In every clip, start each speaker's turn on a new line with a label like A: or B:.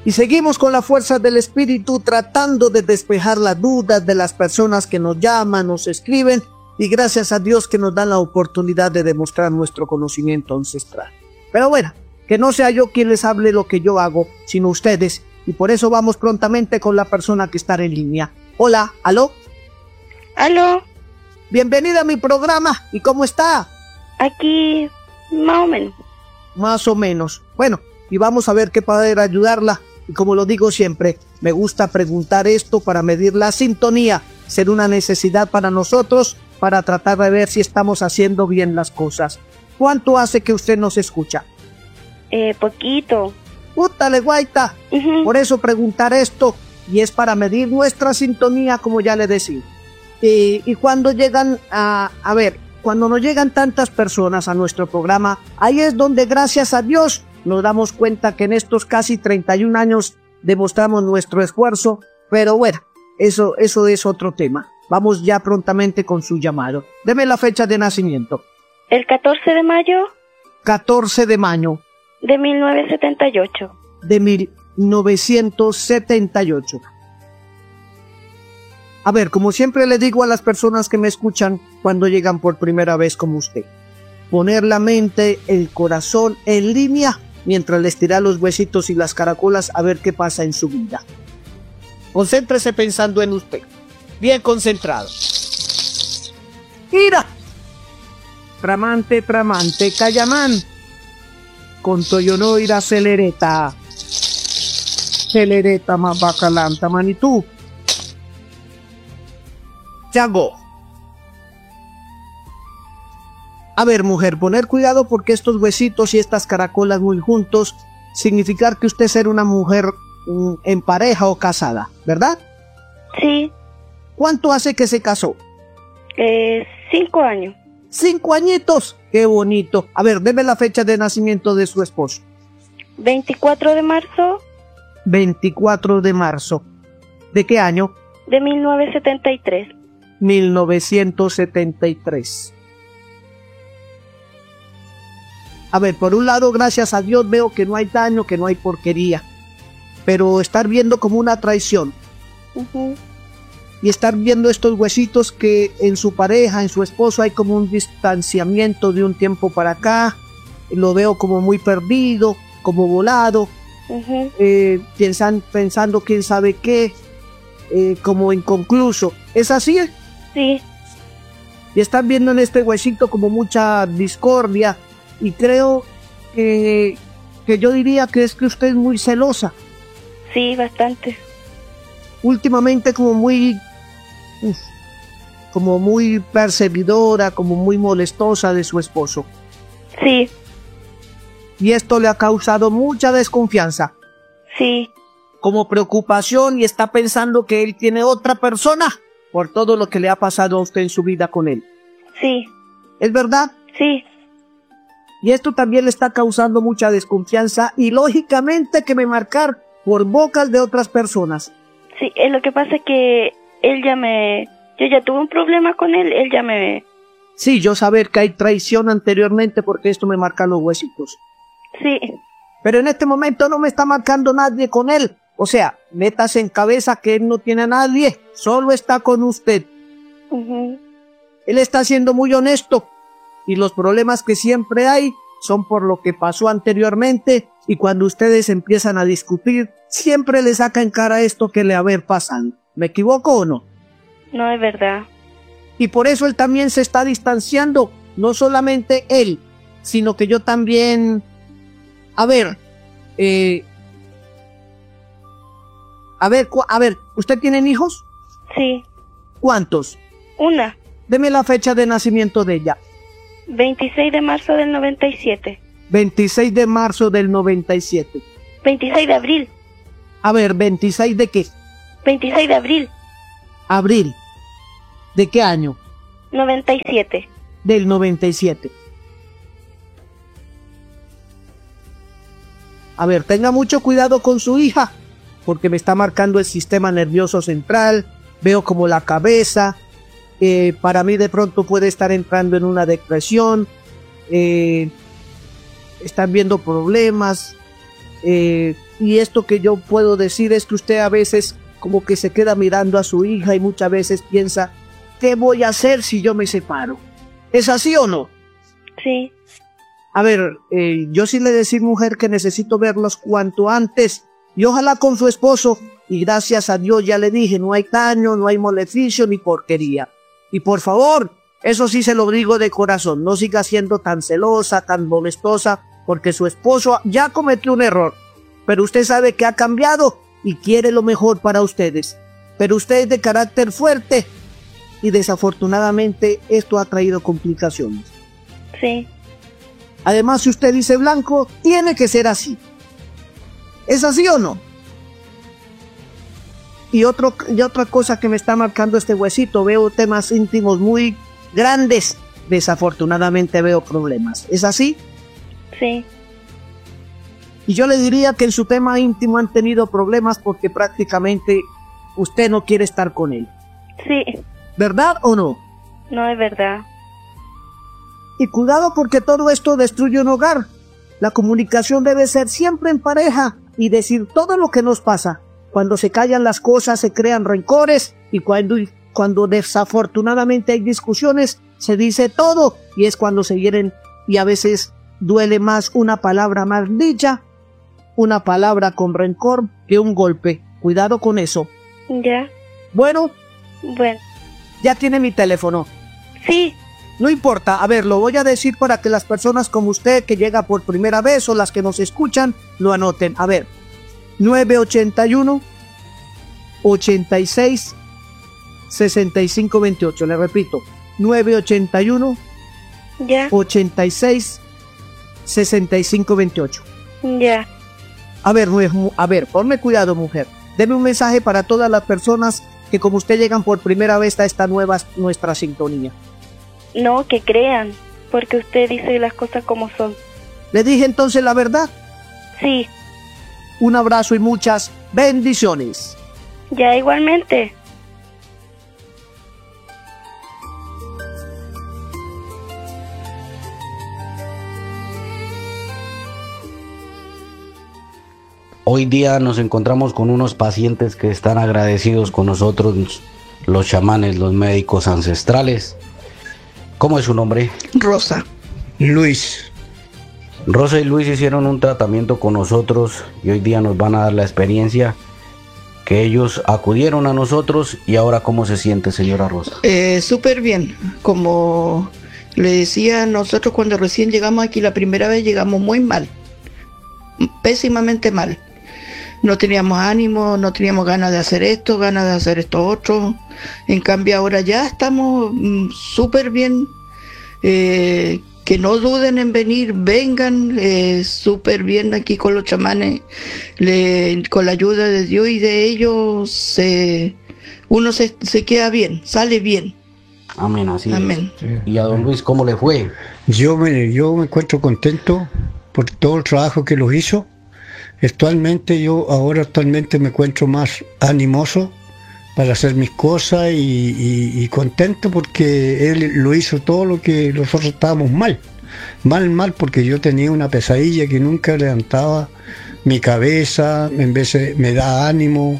A: Y seguimos con la fuerza del espíritu tratando de despejar las dudas de las personas que nos llaman, nos escriben, y gracias a Dios que nos dan la oportunidad de demostrar nuestro conocimiento ancestral. Pero bueno, que no sea yo quien les hable lo que yo hago, sino ustedes, y por eso vamos prontamente con la persona que está en línea. Hola, ¿aló?
B: ¿Aló?
A: Bienvenida a mi programa, ¿y cómo está?
B: Aquí, más o menos.
A: Más o menos. Bueno, y vamos a ver qué poder ayudarla. Y como lo digo siempre, me gusta preguntar esto para medir la sintonía, ser una necesidad para nosotros, para tratar de ver si estamos haciendo bien las cosas. ¿Cuánto hace que usted nos escucha?
B: Poquito.
A: ¡Pútale, guaita! Por eso preguntar esto, y es para medir nuestra sintonía, como ya le decía. Y cuando llegan cuando nos llegan tantas personas a nuestro programa, ahí es donde, gracias a Dios, nos damos cuenta que en estos casi 31 años demostramos nuestro esfuerzo, pero bueno, eso es otro tema. Vamos ya prontamente con su llamado. Deme la fecha de nacimiento.
B: El 14 de mayo
A: 14 de mayo.
B: de 1978.
A: De 1978. A ver, como siempre le digo a las personas que me escuchan cuando llegan por primera vez como usted, poner la mente, el corazón en línea mientras les tira los huesitos y las caracolas a ver qué pasa en su vida. Concéntrese pensando en usted. Bien concentrado. ¡Mira! Tramante, tramante, Cayamán. Con Toyonoira celereta. Celereta más bacalanta, manitú. Chago. A ver, mujer, poner cuidado porque estos huesitos y estas caracolas muy juntos significar que usted ser una mujer en pareja o casada, ¿verdad?
B: Sí.
A: ¿Cuánto hace que se casó?
B: 5 años.
A: 5 añitos. ¡Qué bonito! A ver, deme la fecha de nacimiento de su esposo.
B: 24 de marzo.
A: 24 de marzo. ¿De qué año?
B: De 1973.
A: 1973. A ver, por un lado, gracias a Dios veo que no hay daño, que no hay porquería. Pero estar viendo como una traición. Y estar viendo estos huesitos que en su pareja, en su esposo, hay como un distanciamiento de un tiempo para acá. Lo veo como muy perdido, como volado. Pensando quién sabe qué. Como inconcluso. ¿Es así?
B: Sí.
A: Y están viendo en este huesito como mucha discordia. Y creo que yo diría que es que usted es muy celosa.
B: Sí, bastante.
A: Últimamente como muy perseguidora, como muy molestosa de su esposo.
B: Sí.
A: Y esto le ha causado mucha desconfianza.
B: Sí.
A: Como preocupación, y está pensando que él tiene otra persona por todo lo que le ha pasado a usted en su vida con él.
B: Sí.
A: ¿Es verdad?
B: Sí.
A: Y esto también le está causando mucha desconfianza y lógicamente que me marcar por bocas de otras personas.
B: Sí, lo que pasa es que yo ya tuve un problema con él ya me...
A: Sí, yo saber que hay traición anteriormente porque esto me marca los huesitos.
B: Sí.
A: Pero en este momento no me está marcando nadie con él. O sea, métase en cabeza que él no tiene a nadie, solo está con usted. Él está siendo muy honesto y los problemas que siempre hay son por lo que pasó anteriormente y cuando ustedes empiezan a discutir, siempre le saca en cara esto que le haber pasando. ¿Me equivoco o no?
B: No, es verdad.
A: Y por eso él también se está distanciando, no solamente él, sino que yo también... A ver, ¿usted tiene hijos?
B: Sí.
A: ¿Cuántos?
B: Una.
A: Deme la fecha de nacimiento de ella.
B: 26 de marzo del 97.
A: 26 de marzo del 97.
B: 26 de abril.
A: A ver, ¿26 de qué?
B: 26 de abril.
A: Abril. ¿De qué año?
B: 97.
A: Del 97. A ver, tenga mucho cuidado con su hija, porque me está marcando el sistema nervioso central, veo como la cabeza, para mí de pronto puede estar entrando en una depresión, están viendo problemas, y esto que yo puedo decir es que usted a veces como que se queda mirando a su hija y muchas veces piensa, ¿qué voy a hacer si yo me separo? ¿Es así o no?
B: Sí.
A: A ver, yo sí le decía, mujer, que necesito verlos cuanto antes y ojalá con su esposo, y gracias a Dios ya le dije, no hay daño, no hay maleficio ni porquería. Y por favor, eso sí se lo digo de corazón, no siga siendo tan celosa, tan molestosa, porque su esposo ya cometió un error, pero usted sabe que ha cambiado y quiere lo mejor para ustedes. Pero usted es de carácter fuerte y desafortunadamente esto ha traído complicaciones.
B: Sí.
A: Además, si usted dice blanco, tiene que ser así. ¿Es así o no? Y otra cosa que me está marcando este huesito, veo temas íntimos muy grandes. Desafortunadamente veo problemas. ¿Es así?
B: Sí.
A: Y yo le diría que en su tema íntimo han tenido problemas porque prácticamente usted no quiere estar con él.
B: Sí.
A: ¿Verdad o no?
B: No es verdad.
A: Y cuidado porque todo esto destruye un hogar. La comunicación debe ser siempre en pareja y decir todo lo que nos pasa. Cuando se callan las cosas se crean rencores y cuando desafortunadamente hay discusiones se dice todo y es cuando se hieren y a veces duele más una palabra mal dicha, una palabra con rencor que un golpe. Cuidado con eso.
B: Ya.
A: Bueno.
B: Bueno.
A: Ya tiene mi teléfono.
B: Sí.
A: No importa, a ver, lo voy a decir para que las personas como usted que llega por primera vez o las que nos escuchan lo anoten. A ver, 981 86 65 28. Le repito, 981
B: ya
A: 86 65 28.
B: Ya.
A: A ver, ponme cuidado, mujer. Deme un mensaje para todas las personas que como usted llegan por primera vez a esta nuestra sintonía.
B: No, que crean, porque usted dice las cosas como son.
A: ¿Le dije entonces la verdad?
B: Sí.
A: Un abrazo y muchas bendiciones.
B: Ya, igualmente.
C: Hoy día nos encontramos con unos pacientes que están agradecidos con nosotros, los chamanes, los médicos ancestrales. ¿Cómo es su nombre?
D: Rosa.
E: Luis.
C: Rosa y Luis hicieron un tratamiento con nosotros y hoy día nos van a dar la experiencia que ellos acudieron a nosotros. Y ahora, ¿cómo se siente, señora Rosa?
D: Súper bien. Como le decía, nosotros cuando recién llegamos aquí la primera vez llegamos muy mal, pésimamente mal. No teníamos ánimo, no teníamos ganas de hacer esto otro. En cambio ahora ya estamos súper bien. Que no duden en venir, vengan, súper bien aquí con los chamanes, con la ayuda de Dios y de ellos, uno se queda bien, sale bien.
C: Amén, así
D: Amén.
C: Es. Sí. ¿Y a don Luis cómo le fue?
E: Yo me encuentro contento por todo el trabajo que los hizo. Actualmente me encuentro más animoso para hacer mis cosas y contento porque él lo hizo todo lo que nosotros estábamos mal, porque yo tenía una pesadilla que nunca levantaba mi cabeza, en vez me da ánimo,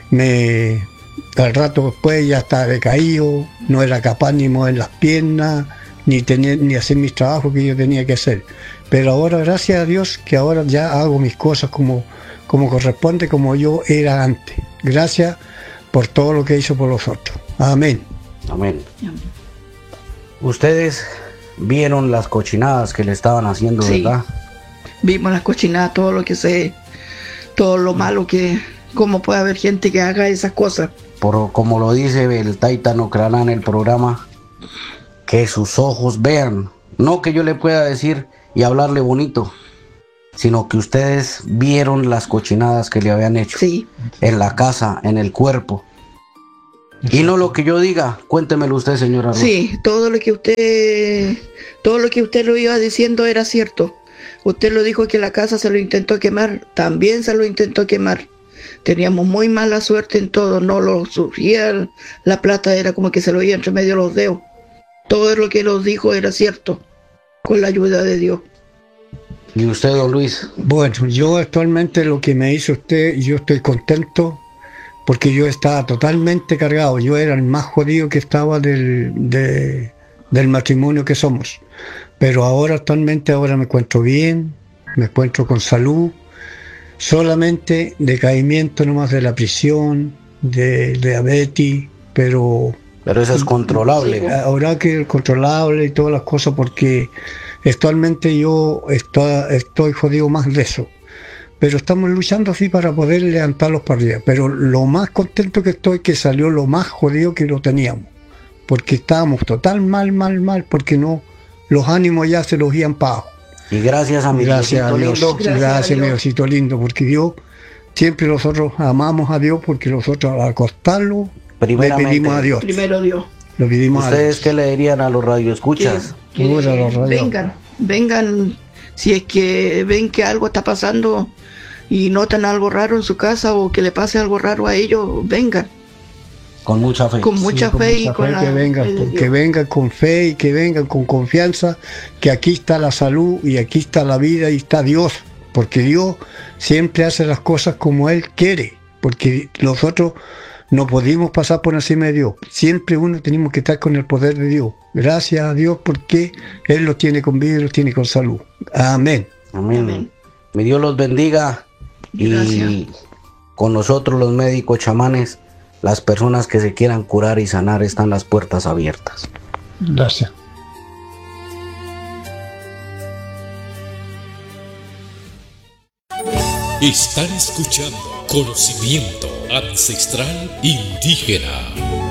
E: al rato después ya estaba decaído, no era capaz ni mover las piernas, ni hacer mis trabajos que yo tenía que hacer. Pero ahora, gracias a Dios, que ahora ya hago mis cosas como corresponde, como yo era antes. Gracias por todo lo que hizo por nosotros. Amén.
C: Amén. Ustedes vieron las cochinadas que le estaban haciendo,
D: sí,
C: ¿verdad?
D: Vimos las cochinadas, todo lo malo que, cómo puede haber gente que haga esas cosas.
C: Como lo dice el Taita Nocraná en el programa, que sus ojos vean, no que yo le pueda decir y hablarle bonito, sino que ustedes vieron las cochinadas que le habían hecho,
D: sí,
C: en la casa, en el cuerpo. Y no lo que yo diga, cuéntemelo usted, señora Rosa.
D: Sí, todo lo que usted lo iba diciendo era cierto. Usted lo dijo que la casa se lo intentó quemar, también se lo intentó quemar. Teníamos muy mala suerte en todo, no lo surgía, la plata era como que se lo iba entre medio de los dedos. Todo lo que nos dijo era cierto, con la ayuda de Dios.
C: ¿Y usted, don Luis?
E: Bueno, yo actualmente lo que me hizo usted, yo estoy contento porque yo estaba totalmente cargado. Yo era el más jodido que estaba del matrimonio que somos. Pero ahora actualmente ahora me encuentro bien, me encuentro con salud, solamente decaimiento nomás de la prisión, de diabetes, pero
C: eso es controlable.
E: Ahora que es controlable y todas las cosas, porque actualmente yo estoy jodido más de eso. Pero estamos luchando así para poder levantarlos para arriba. Pero lo más contento que estoy que salió lo más jodido que lo teníamos. Porque estábamos total mal, porque no, los ánimos ya se los iban para abajo.
C: Y gracias a mi Diosito lindo.
E: Gracias mi Diosito lindo, porque Dios, siempre nosotros amamos a Dios, porque nosotros al acostarlo le pedimos a Dios.
D: Primero Dios.
E: Lo pedimos a Dios.
C: ¿Ustedes qué le dirían a los radioescuchas?
D: Vengan, si es que ven que algo está pasando y notan algo raro en su casa o que le pase algo raro a ellos, vengan.
C: Con mucha fe.
D: Con mucha fe y con la
E: que vengan con fe y que vengan con confianza, que aquí está la salud y aquí está la vida y está Dios, porque Dios siempre hace las cosas como Él quiere, porque nosotros no podemos pasar por encima de Dios, siempre uno tenemos que estar con el poder de Dios. Gracias a Dios porque Él los tiene con vida y los tiene con salud. Amén.
C: Amén. Mi Dios los bendiga.
D: Gracias.
C: Y con nosotros los médicos chamanes, las personas que se quieran curar y sanar, están las puertas abiertas.
E: Gracias.
F: Están escuchando Conocimiento Ancestral Indígena.